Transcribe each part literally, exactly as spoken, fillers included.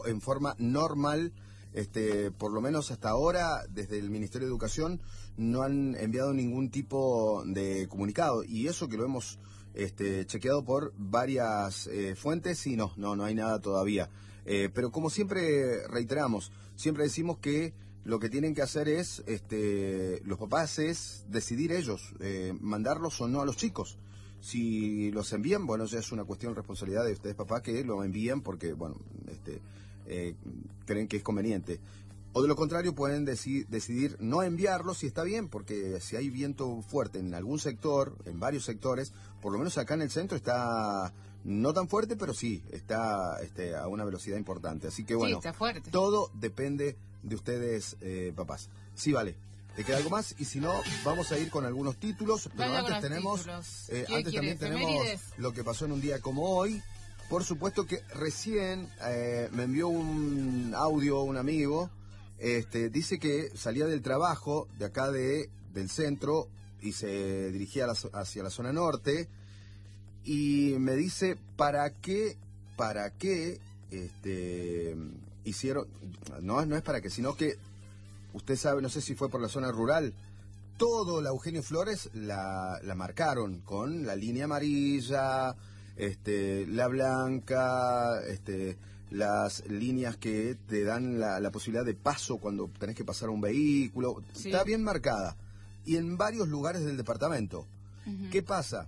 en forma normal. Este, por lo menos hasta ahora, desde el Ministerio de Educación no han enviado ningún tipo de comunicado, y eso que lo hemos este, chequeado por varias eh, fuentes, y no, no, no hay nada todavía. Eh, pero como siempre reiteramos, siempre decimos que lo que tienen que hacer es, este, los papás, es decidir ellos, eh, mandarlos o no a los chicos. Si los envían, bueno, ya es una cuestión de responsabilidad de ustedes, papá, que lo envíen porque, bueno, este, eh, creen que es conveniente. O de lo contrario, pueden deci- decidir no enviarlos, si está bien, porque si hay viento fuerte en algún sector, en varios sectores, por lo menos acá en el centro está no tan fuerte, pero sí, está este, a una velocidad importante. Así que bueno, sí, está fuerte. Todo depende de ustedes, eh, papás. Sí, vale. ¿Te queda algo más? Y si no, vamos a ir con algunos títulos, pero Vaya antes tenemos, eh, antes también tenemos lo que pasó en un día como hoy. Por supuesto que recién eh, me envió un audio un amigo, este, dice que salía del trabajo de acá de del centro y se dirigía a la, hacia la zona norte, y me dice, ¿para qué, para qué este, hicieron? No, no es para qué, sino que usted sabe, no sé si fue por la zona rural, todo la Eugenio Flores la, la marcaron con la línea amarilla, este, la blanca, este, las líneas que te dan la, la posibilidad de paso cuando tenés que pasar un vehículo. Sí. Está bien marcada. Y en varios lugares del departamento. Uh-huh. ¿Qué pasa?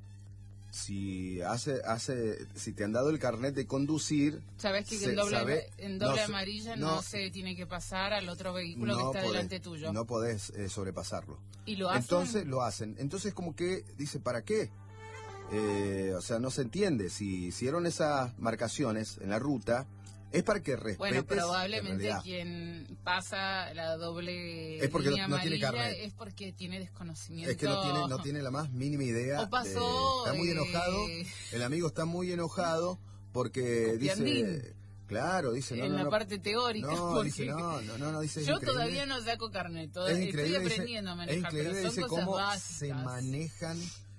Si hace, hace, si te han dado el carnet de conducir, sabes que se, en doble, sabe, en doble no, amarilla no, no se tiene que pasar al otro vehículo no que está podés, delante tuyo. No podés eh, sobrepasarlo. ¿Y lo hacen? Entonces lo hacen. Entonces como que dice, ¿para qué? Eh, o sea, no se entiende. Si hicieron esas marcaciones en la ruta, es para que respetes. Bueno, probablemente quien pasa la doble es porque línea no, no amarilla tiene carnet. Es porque tiene desconocimiento. Es que no tiene, no tiene la más mínima idea. O pasó, de, está muy eh... enojado. El amigo está muy enojado porque Copiandín. dice... Claro, dice, no, en no, la no, parte teórica. No, dice, no, no, no, no, dice, yo increíble. todavía no saco carnet, todo, es estoy aprendiendo a manejar, es increíble, pero son dice, cosas cómo básicas. Se manejan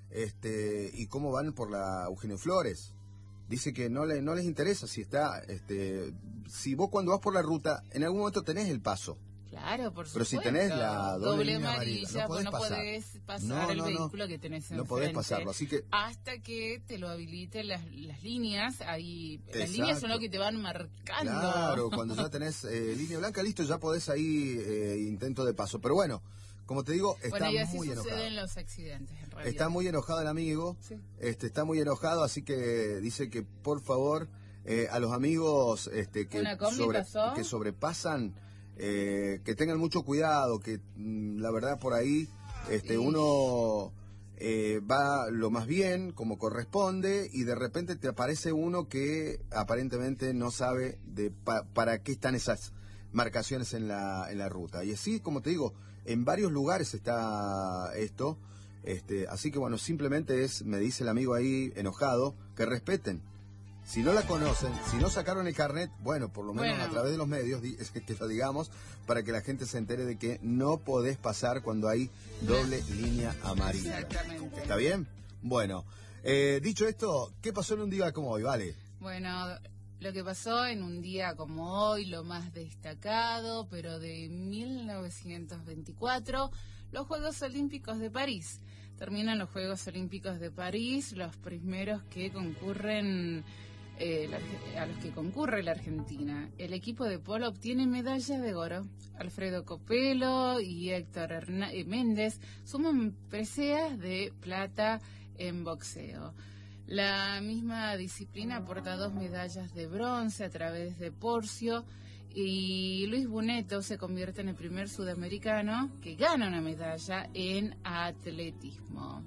este y cómo van por la Eugenio Flores. Dice que no le no les interesa si está, este, si vos cuando vas por la ruta, en algún momento tenés el paso. Claro, por supuesto. Pero si tenés la doble, doble línea amarilla, amarilla, no podés no pasar, podés pasar no, el no, vehículo no, que tenés enfrente. No podés pasarlo, así que... Hasta que te lo habiliten las, las líneas, ahí, Exacto. Las líneas son lo que te van marcando. Claro, cuando ya tenés eh, línea blanca, listo, ya podés ahí eh, intento de paso. Pero bueno, como te digo, está bueno, y así muy enojado. suceden los accidentes, en realidad. Está muy enojado el amigo, sí. este, está muy enojado, así que dice que por favor... Eh, a los amigos este, que, sobre, que sobrepasan, eh, que tengan mucho cuidado, que mm, la verdad por ahí este, uno eh, va lo más bien, como corresponde, y de repente te aparece uno que aparentemente no sabe de pa, para qué están esas marcaciones en la, en la ruta. Y así, como te digo, en varios lugares está esto, este, así que bueno, simplemente es, me dice el amigo ahí enojado, que respeten. Si no la conocen, si no sacaron el carnet, bueno, por lo menos bueno. a través de los medios, que lo digamos, para que la gente se entere de que no podés pasar cuando hay doble línea amarilla. Exactamente. ¿Está bien? Bueno, eh, dicho esto, ¿qué pasó en un día como hoy? Vale. Bueno, lo que pasó en un día como hoy, lo más destacado, pero de mil novecientos veinticuatro, los Juegos Olímpicos de París. Terminan los Juegos Olímpicos de París, los primeros que concurren... Eh, la, a los que concurre la Argentina. El equipo de polo obtiene medallas de oro. Alfredo Copelo y Héctor Herná- eh, Méndez suman preseas de plata en boxeo. La misma disciplina aporta dos medallas de bronce a través de Porcio, y Luis Buneto se convierte en el primer sudamericano que gana una medalla en atletismo.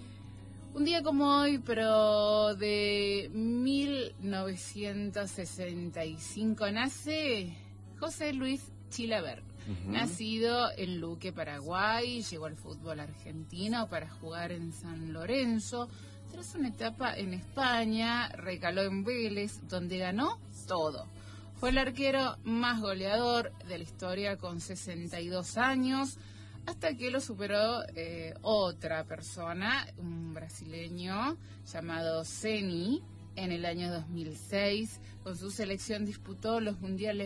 Un día como hoy, pero de mil novecientos sesenta y cinco, nace José Luis Chilavert. Uh-huh. Nacido en Luque, Paraguay, llegó al fútbol argentino para jugar en San Lorenzo. Tras una etapa en España, recaló en Vélez, donde ganó todo. Fue el arquero más goleador de la historia con sesenta y dos años. Hasta que lo superó eh, otra persona, un brasileño llamado Ceni, en el año dos mil seis. Con su selección disputó los mundiales